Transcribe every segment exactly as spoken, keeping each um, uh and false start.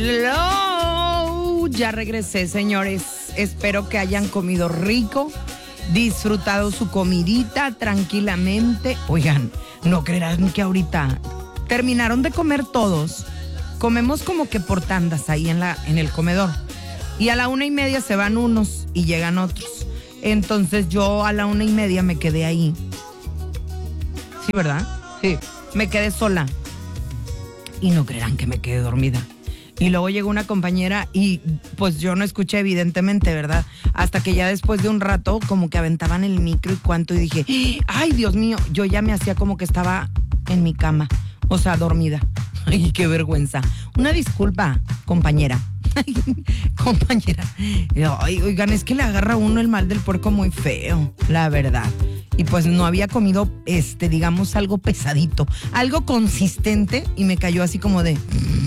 Hello, ya regresé, señores. Espero que hayan comido rico, disfrutado su comidita tranquilamente. Oigan, no creerán que ahorita terminaron de comer todos. Comemos como que por tandas ahí en, la, en el comedor. Y a la una y media se van unos y llegan otros. Entonces yo a la una y media me quedé ahí. ¿Sí, verdad? Sí. Me quedé sola. Y no creerán que me quedé dormida. Y luego llegó una compañera y pues yo no escuché evidentemente, ¿verdad? Hasta que ya después de un rato como que aventaban el micro y cuánto y dije, ay, Dios mío, yo ya me hacía como que estaba en mi cama, o sea, dormida. Ay, qué vergüenza. Una disculpa, compañera. Ay, compañera. Ay, oigan, es que le agarra a uno el mal del puerco muy feo, la verdad. Y pues no había comido, este, digamos, algo pesadito, algo consistente y me cayó así como de...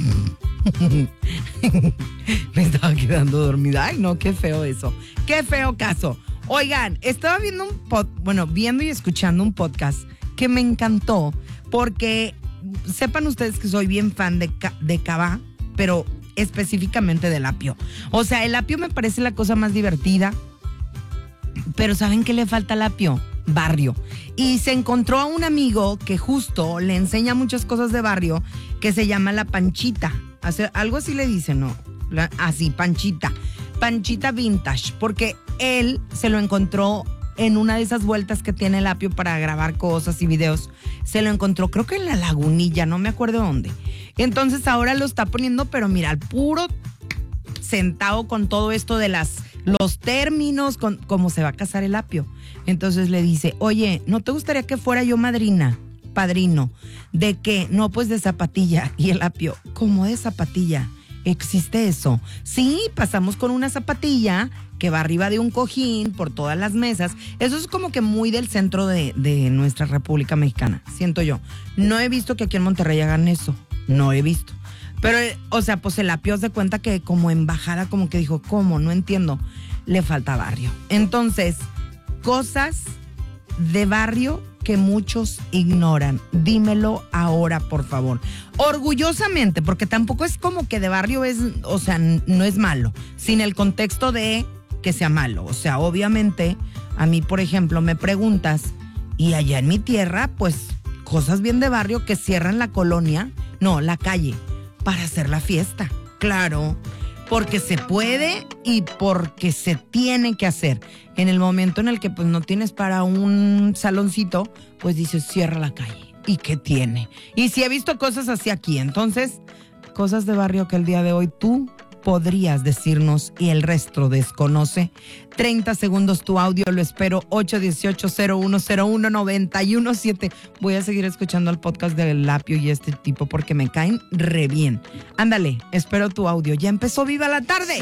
Me estaba quedando dormida. Ay, no, qué feo eso. Qué feo caso. Oigan, estaba viendo un pod, bueno, viendo y escuchando un podcast que me encantó porque sepan ustedes que soy bien fan de, de Cabá, pero específicamente del apio. O sea, el apio me parece la cosa más divertida, pero ¿saben qué le falta al apio? Barrio. Y se encontró a un amigo que justo le enseña muchas cosas de barrio que se llama La Panchita. Hacer, algo así le dicen, ¿no? La, así, Panchita. Panchita Vintage. Porque él se lo encontró en una de esas vueltas que tiene el apio para grabar cosas y videos. Se lo encontró, creo que en la Lagunilla, no me acuerdo dónde. Entonces ahora lo está poniendo, pero mira, al puro sentado con todo esto de las los términos, con cómo se va a casar el apio. Entonces le dice, oye, ¿no te gustaría que fuera yo madrina? Padrino, ¿de qué? No, pues de zapatilla. Y el apio, ¿cómo de zapatilla? ¿Existe eso? Sí, pasamos con una zapatilla que va arriba de un cojín por todas las mesas. Eso es como que muy del centro de, de nuestra República Mexicana, siento yo. No he visto que aquí en Monterrey hagan eso, no he visto. Pero, o sea, pues el apio se cuenta que como embajada como que dijo, ¿cómo? No entiendo. Le falta barrio. Entonces, cosas de barrio que muchos ignoran. Dímelo ahora, por favor. Orgullosamente, porque tampoco es como que de barrio es, o sea, no es malo, sin el contexto de que sea malo. O sea, obviamente, a mí, por ejemplo, me preguntas, y allá en mi tierra, pues, cosas bien de barrio que cierran la colonia, no, la calle, para hacer la fiesta. Claro, porque se puede y porque se tiene que hacer. En el momento en el que pues no tienes para un saloncito, pues dices, cierra la calle. ¿Y qué tiene? Y si he visto cosas así aquí, entonces, cosas de barrio que el día de hoy tú podrías decirnos y el resto desconoce. treinta segundos tu audio, lo espero. ocho uno ocho, cero uno cero uno, nueve uno siete. Voy a seguir escuchando el podcast del apio y este tipo porque me caen re bien. Ándale, espero tu audio. Ya empezó Viva la Tarde.